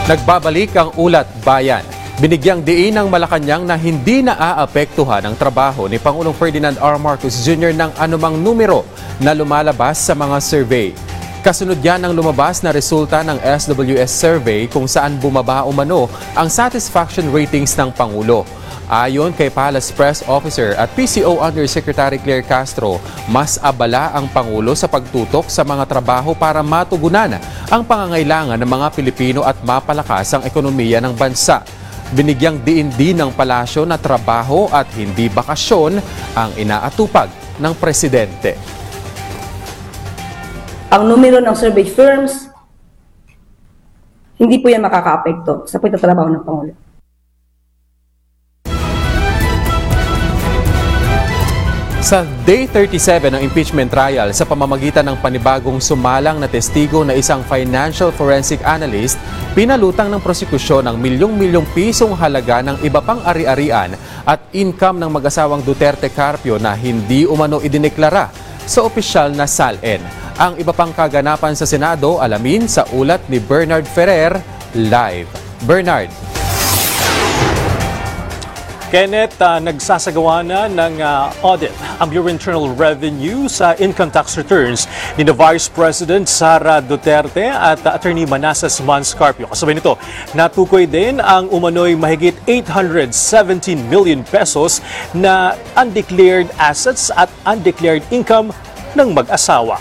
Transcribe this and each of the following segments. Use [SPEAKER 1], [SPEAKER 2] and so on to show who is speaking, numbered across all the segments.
[SPEAKER 1] Nagbabalik ang Ulat Bayan. Binigyang diin ng Malacanang na hindi naaapektuhan ang trabaho ni Pangulong Ferdinand R. Marcos Jr. ng anumang numero na lumalabas sa mga survey. Kasunod yan ang lumabas na resulta ng SWS survey kung saan bumaba umano ang satisfaction ratings ng Pangulo. Ayon kay Palace Press Officer at PCO Undersecretary Claire Castro, mas abala ang Pangulo sa pagtutok sa mga trabaho para matugunan ang pangangailangan ng mga Pilipino at mapalakas ang ekonomiya ng bansa. Binigyang diin din ng palasyo na trabaho at hindi bakasyon ang inaatupag ng presidente.
[SPEAKER 2] Ang numero ng survey firms, hindi po yan makakaapekto sa pagtatrabaho ng Pangulo.
[SPEAKER 1] Sa Day 37 ng impeachment trial sa pamamagitan ng panibagong sumalang na testigo na isang financial forensic analyst, pinalutang ng prosekusyon ng milyong-milyong pisong halaga ng iba pang ari-arian at income ng mag-asawang Duterte Carpio na hindi umano idineklara sa opisyal na SALN. Ang iba pang kaganapan sa Senado, alamin sa ulat ni Bernard Ferrer, live. Bernard.
[SPEAKER 3] Kenneth, nagsasagawa na ng audit ang Bureau of Internal Revenue sa income tax returns ni Vice President Sara Duterte at Attorney Manasseh Mons Carpio. Kasabay nito, natukoy din ang umano'y mahigit 817 million pesos na undeclared assets at undeclared income ng mag-asawa.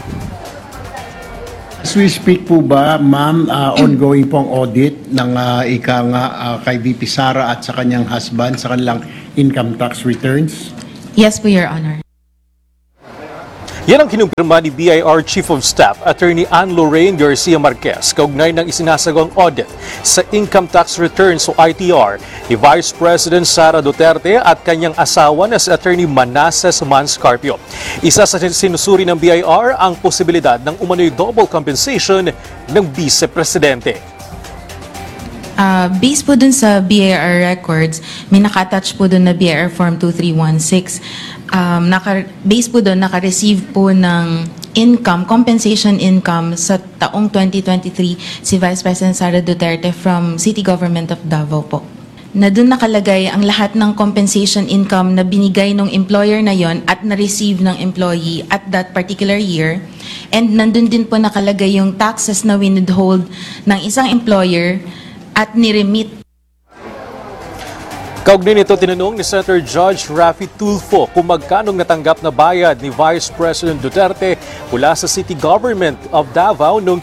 [SPEAKER 4] As we speak po ba, ma'am, ongoing pong audit ng kay VP Sara at sa kanyang husband sa kanilang income tax returns?
[SPEAKER 5] Yes po, Your Honor.
[SPEAKER 3] Yan ang kinumpirma ni BIR Chief of Staff, Attorney Ann Lorraine Garcia Marquez, kaugnay ng isinasagawang audit sa income tax returns o ITR ni Vice President Sara Duterte at kanyang asawa na si Attorney Manasseh Mons Carpio. Isa sa sinusuri ng BIR ang posibilidad ng umano'y double compensation ng Vice Presidente.
[SPEAKER 5] Based po dun sa BIR records, may nakatouch po dun na BIR Form 2316. Based po dun, naka-receive po ng income, compensation income sa taong 2023 si Vice President Sara Duterte from City Government of Davao po. Na dun nakalagay ang lahat ng compensation income na binigay ng employer na yon at na-receive ng employee at that particular year. And nandun din po nakalagay yung taxes na withhold ng isang employer at niremit.
[SPEAKER 3] Kaugnay nito, tinanong ni Senator Judge Raffy Tulfo kung magkanong natanggap na bayad ni Vice President Duterte mula sa City Government of Davao noong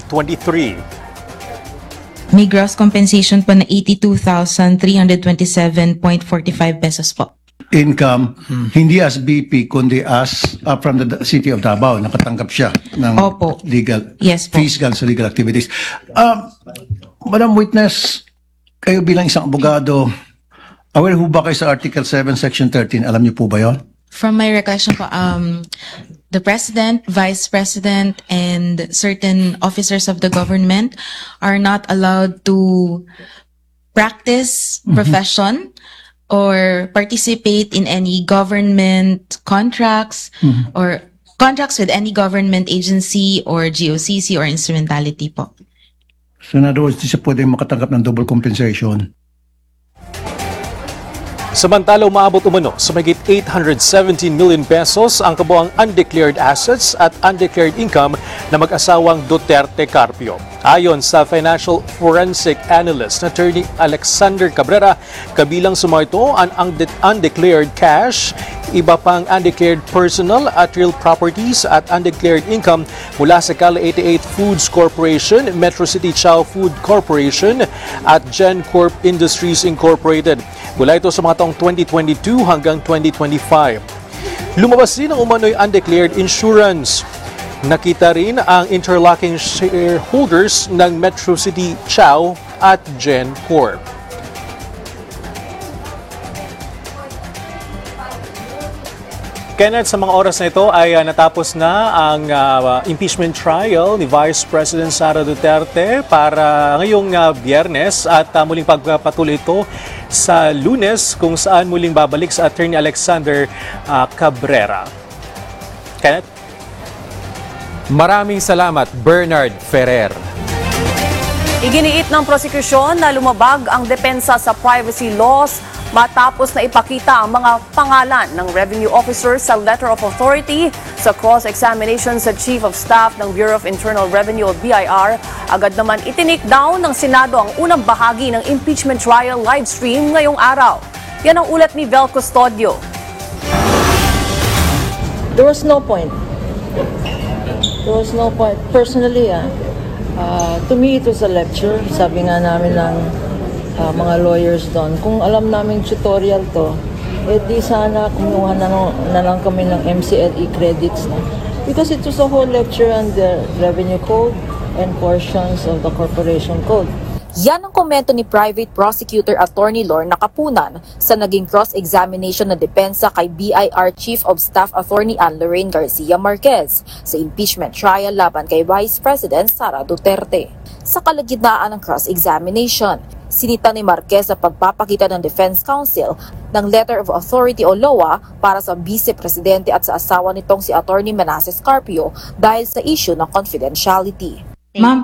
[SPEAKER 3] 2023.
[SPEAKER 5] May gross compensation po na 82,327.45 pesos po.
[SPEAKER 4] Income, hindi as BP, kundi as from the City of Davao. Nakatanggap siya ng
[SPEAKER 5] Opo.
[SPEAKER 4] legal
[SPEAKER 5] Yes po.
[SPEAKER 4] fees galing sa legal activities. Madam Witness, kayo bilang isang abogado, aware ho ba kayo sa Article 7, Section 13? Alam niyo po ba yun?
[SPEAKER 5] From my recollection po, the President, Vice President, and certain officers of the government are not allowed to practice profession or participate in any government contracts or contracts with any government agency or GOCC or instrumentality po.
[SPEAKER 4] So in other words, di siya pwede makatanggap ng double compensation.
[SPEAKER 3] Samantala, umaabot umano sa mahigit 817 million pesos ang kabuang undeclared assets at undeclared income na mag-asawang Duterte Carpio. Ayon sa financial forensic analyst na Attorney Alexander Cabrera, kabilang sa mga ito ang undeclared cash, iba pang undeclared personal at real properties at undeclared income mula sa Cala 88 Foods Corporation, Metro City Chow Food Corporation at GenCorp Industries Incorporated. Mula ito sa mga taong 2022 hanggang 2025. Lumabas din ang umano'y undeclared insurance. Nakita rin ang interlocking shareholders ng Metro City Chow at GenCorp. Kenneth, sa mga oras na ito ay natapos na ang impeachment trial ni Vice President Sara Duterte para ngayong Biyernes at muling pagpatuloy ito sa Lunes kung saan muling babalik sa Attorney Alexander Cabrera. Kenneth?
[SPEAKER 1] Maraming salamat, Bernard Ferrer.
[SPEAKER 6] Iginiit ng prosekusyon na lumabag ang depensa sa privacy laws matapos na ipakita ang mga pangalan ng revenue officer sa letter of authority sa cross-examination sa Chief of Staff ng Bureau of Internal Revenue o BIR. Agad naman itinik down ng Senado ang unang bahagi ng impeachment trial livestream ngayong araw. Yan ang ulat ni Vel Custodio.
[SPEAKER 7] There was no point. There was no point. Personally, to me, it was a lecture. Sabi nga namin ng mga lawyers doon, kung alam namin tutorial to, di sana kumuha na lang kami ng MCLE credits na. Because it was a whole lecture on the revenue code and portions of the corporation code.
[SPEAKER 8] Yan ang komento ni Private Prosecutor Attorney Lorna Kapunan sa naging cross-examination na depensa kay BIR Chief of Staff Attorney Ann Lorraine Garcia Marquez sa impeachment trial laban kay Vice President Sara Duterte. Sa kalagitnaan ng cross-examination, sinita ni Marquez sa pagpapakita ng Defense Counsel ng Letter of Authority o LOA para sa Vice Presidente at sa asawa nitong si Attorney Manasseh Carpio dahil sa issue ng confidentiality.
[SPEAKER 5] Ma'am,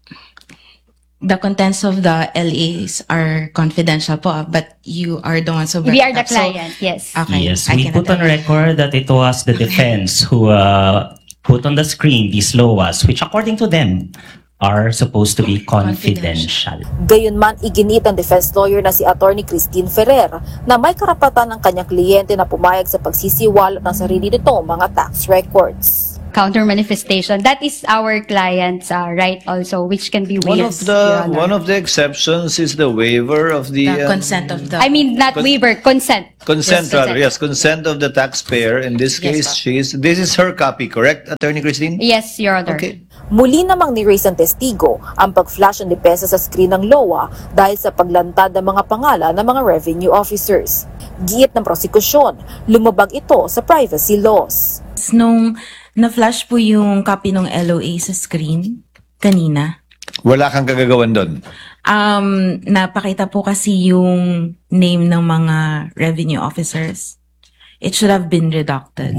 [SPEAKER 5] the contents of the LAs are confidential po, but you are the ones who
[SPEAKER 9] We are the
[SPEAKER 5] so-
[SPEAKER 9] client, yes.
[SPEAKER 5] Okay.
[SPEAKER 10] Yes,
[SPEAKER 5] I
[SPEAKER 10] we
[SPEAKER 5] can
[SPEAKER 10] put on
[SPEAKER 5] attest.
[SPEAKER 10] record that it was the defense who put on the screen these LOAs, which according to them are supposed to be confidential.
[SPEAKER 8] Gayunman, iginit ang defense lawyer na si Attorney Christine Ferrer na may karapatan ng kanyang kliyente na pumayag sa pagsisiwalot ng sarili nitong mga tax records.
[SPEAKER 9] Counter manifestation. That is our client's right also, which can be waived. Your Honor.
[SPEAKER 11] One of the exceptions is the waiver of
[SPEAKER 5] The
[SPEAKER 11] the
[SPEAKER 5] consent of the...
[SPEAKER 9] I mean, not waiver, consent.
[SPEAKER 11] consent
[SPEAKER 9] Yes,
[SPEAKER 11] rather.
[SPEAKER 9] consent.
[SPEAKER 11] Yes, consent of the taxpayer. In this
[SPEAKER 5] Yes,
[SPEAKER 11] case, this is her copy, correct, Attorney Christine?
[SPEAKER 9] Yes, Your Honor.
[SPEAKER 11] Okay.
[SPEAKER 8] Muli namang ni-raise ng testigo ang pag-flash ng depensa sa screen ng LOA dahil sa paglantad ng mga pangalan ng mga revenue officers. Giit ng prosekusyon, lumabag ito sa privacy laws.
[SPEAKER 5] Nung na-flash po yung copy ng LOA sa screen kanina,
[SPEAKER 11] Wala kang kagagawan doon.
[SPEAKER 5] napakita po kasi yung name ng mga revenue officers. It should have been redacted.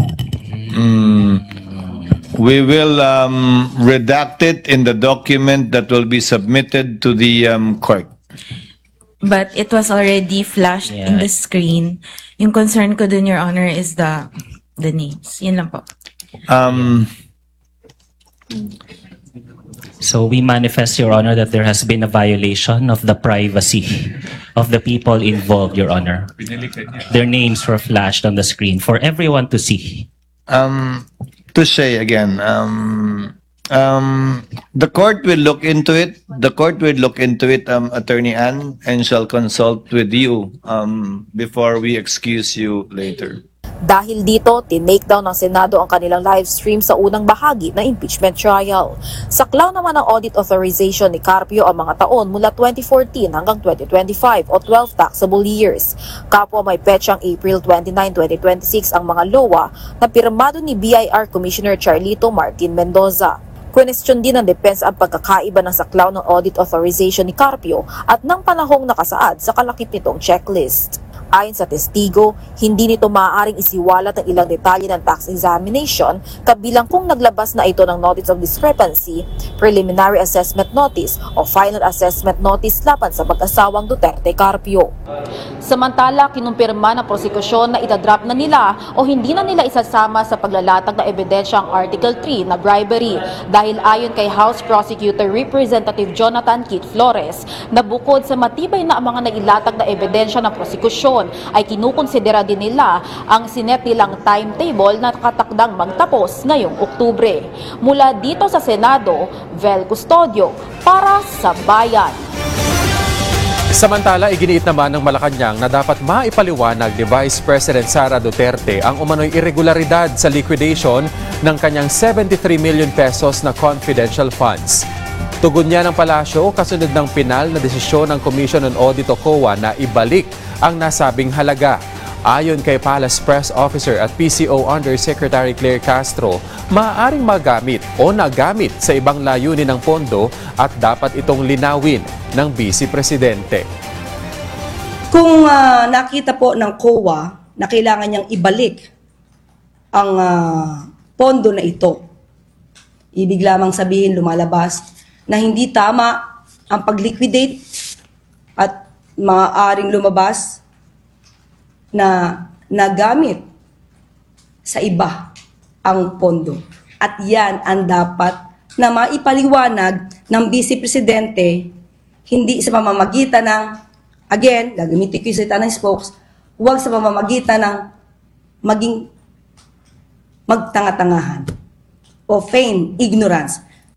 [SPEAKER 11] We will redact it in the document that will be submitted to the court.
[SPEAKER 5] But it was already flashed in the screen. Yung concern ko dun, Your Honor, is the names. Yun lang po.
[SPEAKER 10] So we manifest, Your Honor, that there has been a violation of the privacy of the people involved, Your Honor. Their names were flashed on the screen for everyone to see.
[SPEAKER 11] To say again, the court will look into it. The court will look into it, Attorney Ann, and shall consult with you before we excuse you later.
[SPEAKER 8] Dahil dito, tinake down ng Senado ang kanilang live stream sa unang bahagi ng impeachment trial. Saklaw naman ng audit authorization ni Carpio ang mga taon mula 2014 hanggang 2025 o 12 taxable years. Kapwa may petsang April 29, 2026 ang mga LOA na pirmado ni BIR Commissioner Charlito Martin Mendoza. Question din ng depensa ang pagkakaiba ng saklaw ng audit authorization ni Carpio at ng panahong nakasaad sa kalakip nitong checklist. Ayon sa testigo, hindi nito maaaring isiwalat ang ilang detalye ng tax examination kabilang kung naglabas na ito ng notice of discrepancy, preliminary assessment notice o final assessment notice laban sa mag-asawang Duterte Carpio. Samantala, kinumpirma ng prosekusyon na itadrop na nila o hindi na nila isasama sa paglalatag na ebidensya ang Article 3 na bribery dahil ayon kay House Prosecutor Representative Jonathan Keith Flores na bukod sa matibay na ang mga nailatag na ebidensya ng prosekusyon ay kinukonsidera din nila ang sinet nilang timetable na nakatakdang magtapos ngayong Oktubre. Mula dito sa Senado, Vel Custodio para sa Bayan.
[SPEAKER 1] Samantala, iginiit naman ng Malacanang na dapat maipaliwanag ni Vice President Sara Duterte ang umano'y irregularidad sa liquidation ng kanyang 73 million pesos na confidential funds. Tugon niya ng palasyo kasunod ng pinal na desisyon ng Commission on Audit o COA na ibalik ang nasabing halaga. Ayon kay Palace Press Officer at PCO Undersecretary Claire Castro, maaaring magamit o nagamit sa ibang layunin ng pondo at dapat itong linawin ng Vice Presidente.
[SPEAKER 2] Kung nakita po ng COA na kailangan niyang ibalik ang pondo na ito, ibig lamang sabihin lumalabas na hindi tama ang pag-liquidate at maaaring lumabas na nagamit sa iba ang pondo. At yan ang dapat na maipaliwanag ng Vice Presidente, hindi sa pamamagitan ng, again, gagamitin ko yung salita ng spokes, huwag sa pamamagitan ng maging magtanga-tangahan o feign ignorance.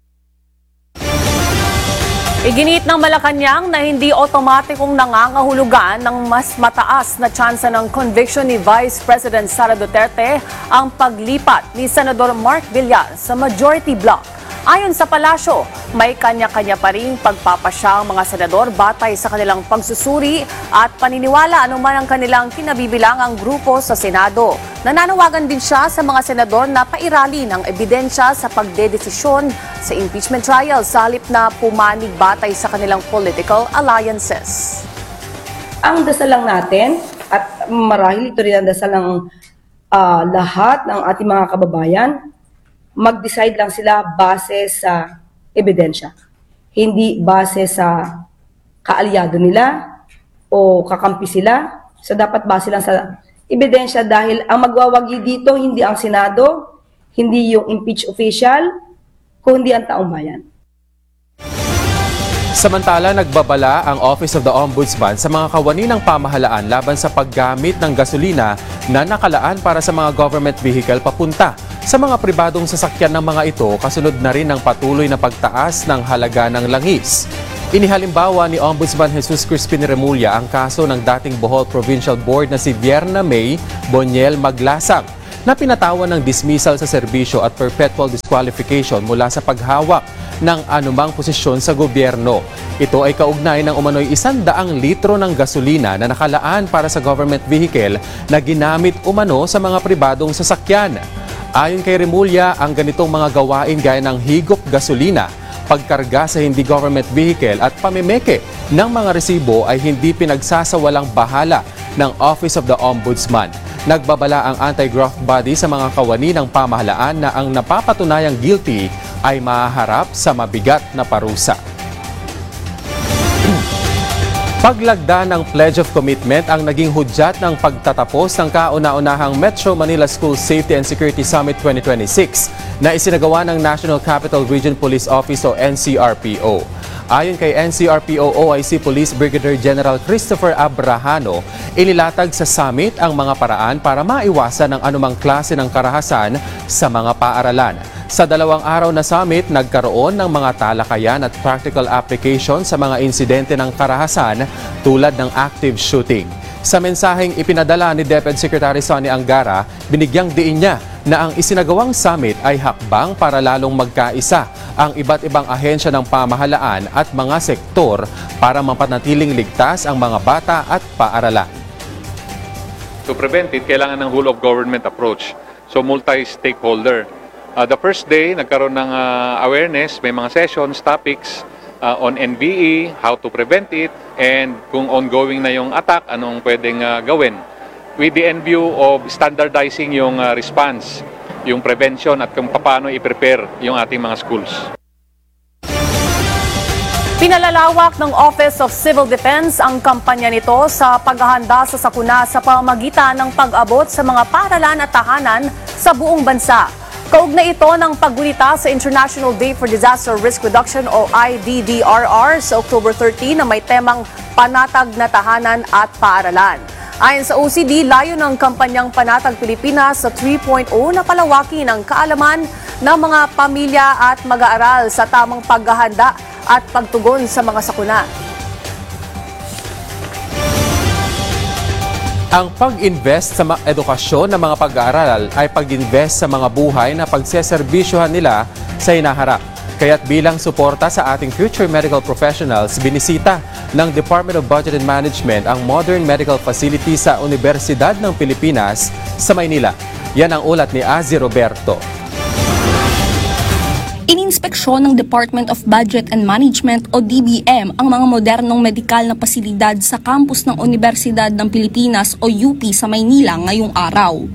[SPEAKER 6] Iginit ng Malacanang na hindi otomatikong nangangahulugan ng mas mataas na tsansa ng conviction ni Vice President Sara Duterte ang paglipat ni Senador Mark Villar sa majority bloc. Ayon sa palasyo, may kanya-kanya pa ring pagpapasya ang mga senador batay sa kanilang pagsusuri at paniniwala anuman ang kanilang kinabibilangang grupo sa Senado. Nananawagan din siya sa mga senador na pairali ng ebidensya sa pagdedesisyon sa impeachment trial sa halip na pumanig batay sa kanilang political alliances.
[SPEAKER 2] Ang dasal lang natin, at marahil ito rin ang dasal ng lahat ng ating mga kababayan, mag-decide lang sila base sa ebidensya. Hindi base sa kaalyado nila o kakampi sila. So dapat base lang sa ebidensya dahil ang magwawagi dito hindi ang Senado, hindi yung impeach official, kundi ang taong bayan.
[SPEAKER 1] Samantala, nagbabala ang Office of the Ombudsman sa mga kawani ng pamahalaan laban sa paggamit ng gasolina na nakalaan para sa mga government vehicle papunta sa mga pribadong sasakyan ng mga ito, kasunod na rin ng patuloy na pagtaas ng halaga ng langis. Inihalimbawa ni Ombudsman Jesus Crispin Remulla ang kaso ng dating Bohol Provincial Board na si Vierna May Boniel Maglasang na pinatawan ng dismissal sa serbisyo at perpetual disqualification mula sa paghawak ng anumang posisyon sa gobyerno. Ito ay kaugnay ng umano'y 100 litro ng gasolina na nakalaan para sa government vehicle na ginamit umano sa mga pribadong sasakyan. Ayon kay Remulla, ang ganitong mga gawain gaya ng higop gasolina, pagkarga sa hindi government vehicle at pamimeke ng mga resibo ay hindi pinagsasawalang bahala ng Office of the Ombudsman. Nagbabala ang anti-graft body sa mga kawani ng pamahalaan na ang napapatunayang guilty ay mahaharap sa mabigat na parusa. Paglagda ng Pledge of Commitment ang naging hudyat ng pagtatapos ng kauna-unahang Metro Manila School Safety and Security Summit 2026 na isinagawa ng National Capital Region Police Office o NCRPO. Ayon kay NCRPO OIC Police Brigadier General Christopher Abrahano, inilatag sa summit ang mga paraan para maiwasan ang anumang klase ng karahasan sa mga paaralan. Sa 2 araw na summit, nagkaroon ng mga talakayan at practical application sa mga insidente ng karahasan tulad ng active shooting. Sa mensaheng ipinadala ni DepEd Secretary Sonny Angara, binigyang diin niya na ang isinagawang summit ay hakbang para lalong magkaisa ang iba't ibang ahensya ng pamahalaan at mga sektor para mapanatiling ligtas ang mga bata at paaralan.
[SPEAKER 12] To prevent it, kailangan ng whole of government approach. So multi-stakeholder. The first day, nagkaroon ng awareness, may mga sessions, topics on NBE, how to prevent it, and kung ongoing na yung attack, anong pwedeng gawin. With the end view of standardizing yung response, yung prevention at kung paano i-prepare yung ating mga schools.
[SPEAKER 6] Pinalalawak ng Office of Civil Defense ang kampanya nito sa paghahanda sa sakuna sa pamamagitan ng pag-abot sa mga paaralan at tahanan sa buong bansa. Kaugnay ito ng paggunita sa International Day for Disaster Risk Reduction o IDDRR sa October 13 na may temang panatag na tahanan at paaralan. Ayon sa OCD, layo ng kampanyang Panatag Pilipinas sa 3.0 na palawakin ang kaalaman ng mga pamilya at mag-aaral sa tamang paghahanda at pagtugon sa mga sakuna.
[SPEAKER 1] Ang pag-invest sa edukasyon ng mga pag-aaral ay pag-invest sa mga buhay na pagseserbisyohan nila sa hinaharap. Kaya't bilang suporta sa ating future medical professionals, binisita ng Department of Budget and Management ang modern medical facility sa Universidad ng Pilipinas sa Maynila. Yan ang ulat ni Azzy Roberto.
[SPEAKER 13] Ininspeksyon ng Department of Budget and Management o DBM ang mga modernong medikal na pasilidad sa campus ng Universidad ng Pilipinas o UP sa Maynila ngayong araw.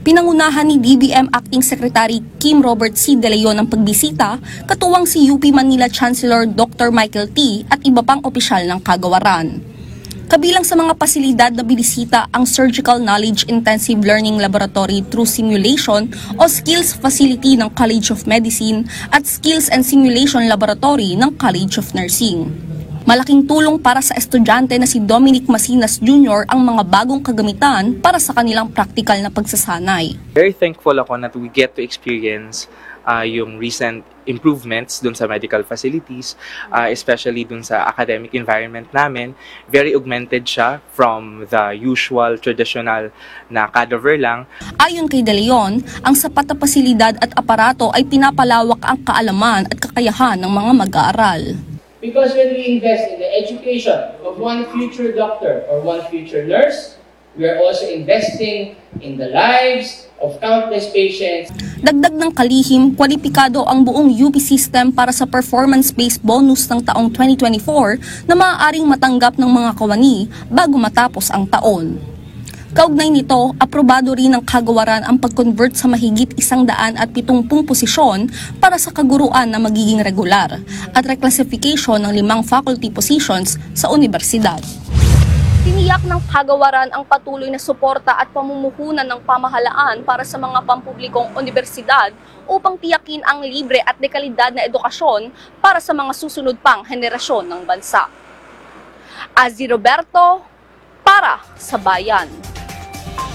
[SPEAKER 13] Pinangunahan ni DBM Acting Secretary Kim Robert C. De Leon ang pagbisita, katuwang si UP Manila Chancellor Dr. Michael T. at iba pang opisyal ng kagawaran. Kabilang sa mga pasilidad na binisita ang Surgical Knowledge Intensive Learning Laboratory through Simulation o Skills Facility ng College of Medicine at Skills and Simulation Laboratory ng College of Nursing. Malaking tulong para sa estudyante na si Dominic Masinas Jr. ang mga bagong kagamitan para sa kanilang practical na pagsasanay.
[SPEAKER 14] Very thankful ako that we get to experience yung recent improvements dun sa medical facilities, especially dun sa academic environment namin. Very augmented siya from the usual traditional na cadaver lang.
[SPEAKER 13] Ayon kay De Leon, ang sapat na pasilidad at aparato ay pinapalawak ang kaalaman at kakayahan ng mga mag-aaral.
[SPEAKER 15] Because when we invest in the education of one future doctor or one future nurse, we are also investing in the lives of countless patients.
[SPEAKER 13] Dagdag ng kalihim, kwalipikado ang buong UP system para sa performance-based bonus ng taong 2024 na maaaring matanggap ng mga kawani bago matapos ang taon. Kaugnay nito, aprobado rin ng kagawaran ang pag-convert sa mahigit 170 posisyon para sa kaguruan na magiging regular at reclassification ng 5 faculty positions sa universidad. Tiniyak ng kagawaran ang patuloy na suporta at pamumuhunan ng pamahalaan para sa mga pampublikong universidad upang tiyakin ang libre at dekalidad na edukasyon para sa mga susunod pang henerasyon ng bansa. Azzy Roberto, para sa Bayan.